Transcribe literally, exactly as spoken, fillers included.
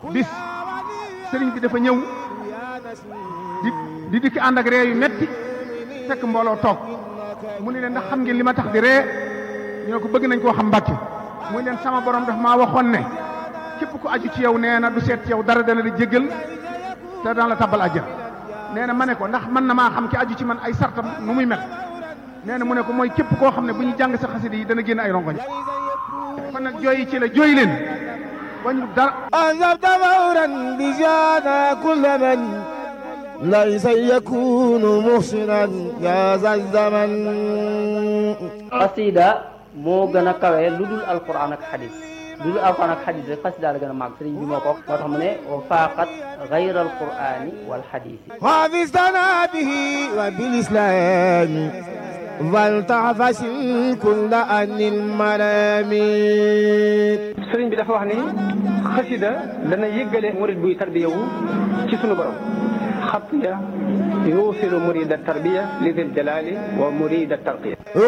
bis sëriñ bi dafa ñëw di di dikk ànd ak ree yu metti fekk mbooloo toog mu ne leen ndax xam ngeen li ma tax di ree ñu ne ko bëgg nañ koo xam Mbàkke muy leen sama borom daf maa waxoon ne képp ku aju ci yow nee na du seet ci yow dara dana di jéggal te dana la tabbal àjjana nee na ma ne ko ndax mën na maa xam ki aju ci man ay sartam nu muy mel nee na mu ne ko mooy képp koo xam ne bu ñu jàng sa xasida yi dana génn ay rongoñ kon nag jooyi ci la jooy leen wañu dara anzabta fawran bi jana kulla man laysa yakunu muhsinan ya zal zaman xasida moo gën a kawe lu dul alquran ak xadis lu dul alquran ak xadis rek xasida la gën a màgg sëriñ bi moo ko moo tax mu ne wa faaqat gayra alqurani wal xadisi xaafistana bihi wa bil islami wal taxfasin kulla anil marami sëriñ bi dafa wax ni xasida dana yëggale murid buy tarbiya wu ci sunu borom xatiya yuusilu murida tarbiya li dil jalali wa murida tarqiya